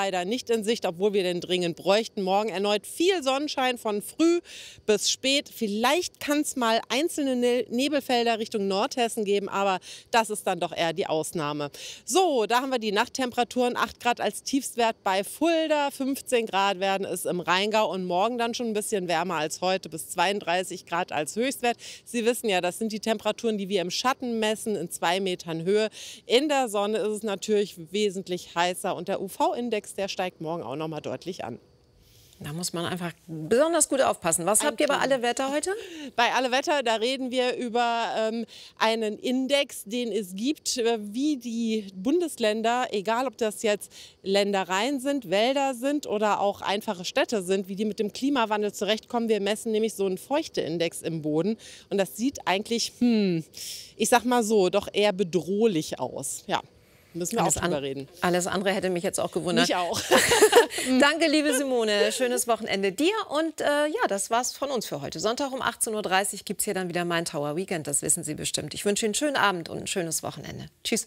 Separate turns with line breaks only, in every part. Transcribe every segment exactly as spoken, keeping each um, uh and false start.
leider nicht in Sicht, obwohl wir den dringend bräuchten. Morgen erneut viel Sonnenschein von früh bis spät. Vielleicht kann es mal einzelne Ne- Nebelfelder Richtung Nordhessen geben, aber das ist dann doch eher die Ausnahme. So, da haben wir die Nachttemperaturen. acht Grad als Tiefstwert bei Fulda, fünfzehn Grad werden es im Rheingau und morgen dann schon ein bisschen wärmer als heute, bis zweiunddreißig Grad als Höchstwert. Sie wissen ja, das sind die Temperaturen, die wir im Schatten messen, in zwei Metern Höhe. In der Sonne ist es natürlich wesentlich heißer und der U V-Index, der steigt morgen auch noch mal deutlich an.
Da muss man einfach besonders gut aufpassen. Was habt ihr bei Alle Wetter heute?
Bei Alle Wetter, da reden wir über ähm, einen Index, den es gibt, äh, wie die Bundesländer, egal ob das jetzt Ländereien sind, Wälder sind oder auch einfache Städte sind, wie die mit dem Klimawandel zurechtkommen. Wir messen nämlich so einen Feuchteindex im Boden und das sieht eigentlich, hm, ich sag mal so, doch eher bedrohlich aus. Ja. Müssen wir
alles
auch drüber reden.
Alles andere hätte mich jetzt auch gewundert.
Mich auch.
Danke, liebe Simone. Schönes Wochenende dir. Und äh, ja, das war's von uns für heute. Sonntag um achtzehn Uhr dreißig gibt es hier dann wieder mein Tower Weekend. Das wissen Sie bestimmt. Ich wünsche Ihnen einen schönen Abend und ein schönes Wochenende. Tschüss.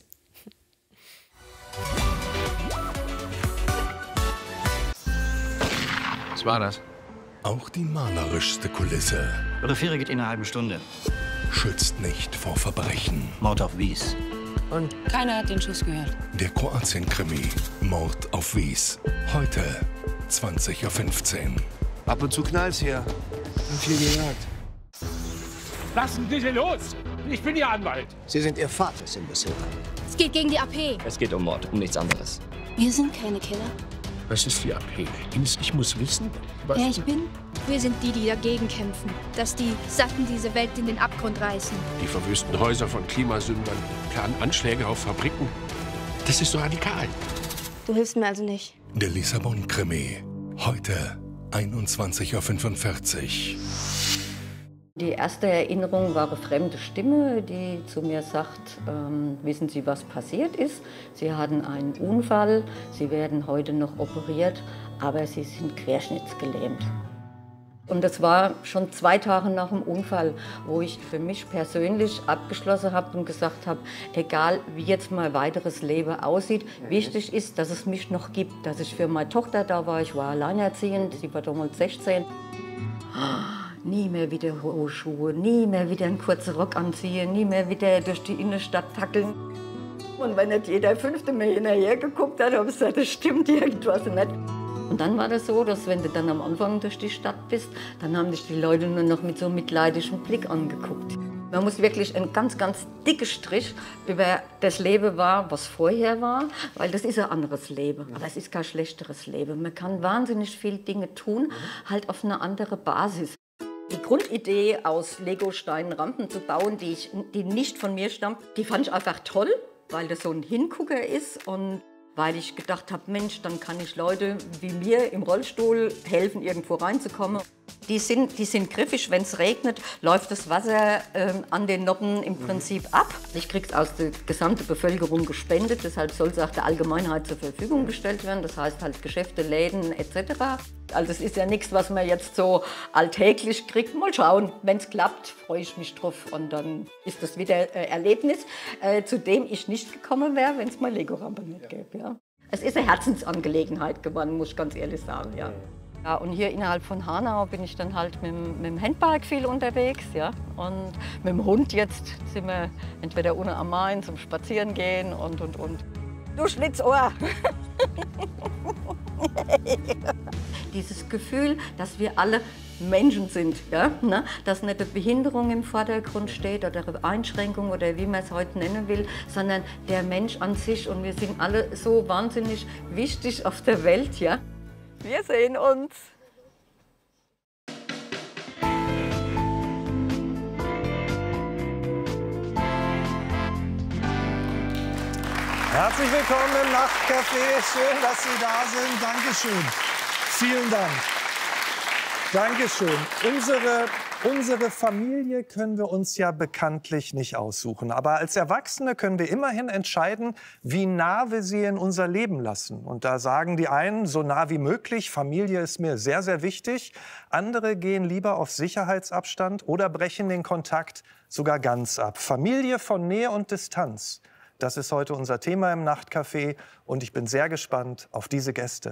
Was war das?
Auch die malerischste Kulisse
Eure Fähre geht in einer halben Stunde.
schützt nicht vor Verbrechen.
Mord auf Wies.
Und keiner hat den Schuss gehört.
Der Kroatien-Krimi Mord auf Wies. Heute zwanzig Uhr fünfzehn.
Ab und zu knallt's hier. Und viel gejagt.
Lassen Sie sie los! Ich bin Ihr Anwalt.
Sie sind Ihr Vater, Imbecile.
Es geht gegen die A P.
Es geht um Mord, um nichts anderes.
Wir sind keine Killer.
Was ist die A P? Ines, ich muss wissen, was...
Wer ich bin? Wir sind die, die dagegen kämpfen. Dass die Satten diese Welt in den Abgrund reißen.
Die verwüsten Häuser von Klimasündern planen Anschläge auf Fabriken. Das ist so radikal.
Du hilfst mir also nicht.
Der Lissabon-Krimi. Heute einundzwanzig Uhr fünfundvierzig.
Die erste Erinnerung war eine fremde Stimme, die zu mir sagt, ähm, wissen Sie, was passiert ist? Sie hatten einen Unfall, Sie werden heute noch operiert, aber Sie sind querschnittsgelähmt. Und das war schon zwei Tage nach dem Unfall, wo ich für mich persönlich abgeschlossen habe und gesagt habe, egal wie jetzt mein weiteres Leben aussieht, wichtig ist, dass es mich noch gibt, dass ich für meine Tochter da war. Ich war alleinerziehend, sie war damals sechzehn. Nie mehr wieder hohe Schuhe, nie mehr wieder einen kurzen Rock anziehen, nie mehr wieder durch die Innenstadt tackeln. Und wenn nicht jeder Fünfte mir hinterher geguckt hat, habe ich gesagt, das stimmt irgendwas nicht. Und dann war das so, dass wenn du dann am Anfang durch die Stadt bist, dann haben dich die Leute nur noch mit so einem mitleidigen Blick angeguckt. Man muss wirklich einen ganz, ganz dicken Strich über das Leben war, was vorher war, weil das ist ein anderes Leben. Aber es ist kein schlechteres Leben. Man kann wahnsinnig viele Dinge tun, halt auf eine andere Basis. Die Grundidee, aus Legosteinen Rampen zu bauen, die, ich, die nicht von mir stammt, die fand ich einfach toll, weil das so ein Hingucker ist und weil ich gedacht habe, Mensch, dann kann ich Leute wie mir im Rollstuhl helfen, irgendwo reinzukommen. Die sind, die sind griffig, wenn es regnet, läuft das Wasser äh, an den Noppen im Prinzip ab. Ich kriege es aus der gesamten Bevölkerung gespendet, deshalb soll es auch der Allgemeinheit zur Verfügung gestellt werden. Das heißt halt Geschäfte, Läden et cetera. Also es ist ja nichts, was man jetzt so alltäglich kriegt. Mal schauen, wenn es klappt, freue ich mich drauf. Und dann ist das wieder ein Erlebnis, äh, zu dem ich nicht gekommen wäre, wenn es mal Lego-Rampe nicht gäbe. Ja. Es ist eine Herzensangelegenheit geworden, muss ich ganz ehrlich sagen. Ja. Ja, und hier innerhalb von Hanau bin ich dann halt mit, mit dem Handbike viel unterwegs. Ja. Und mit dem Hund jetzt sind wir entweder unten am Main zum Spazierengehen und, und, und. Du Schlitzohr! Dieses Gefühl, dass wir alle Menschen sind, ja? Ne? Dass nicht eine Behinderung im Vordergrund steht oder eine Einschränkung oder wie man es heute nennen will, sondern der Mensch an sich. Und wir sind alle so wahnsinnig wichtig auf der Welt. Ja? Wir sehen uns.
Herzlich willkommen im Nachtcafé. Schön, dass Sie da sind. Dankeschön. Vielen Dank. Dankeschön. Unsere, unsere Familie können wir uns ja bekanntlich nicht aussuchen. Aber als Erwachsene können wir immerhin entscheiden, wie nah wir sie in unser Leben lassen. Und da sagen die einen, so nah wie möglich, Familie ist mir sehr, sehr wichtig. Andere gehen lieber auf Sicherheitsabstand oder brechen den Kontakt sogar ganz ab. Familie von Nähe und Distanz. Das ist heute unser Thema im Nachtcafé und ich bin sehr gespannt auf diese Gäste.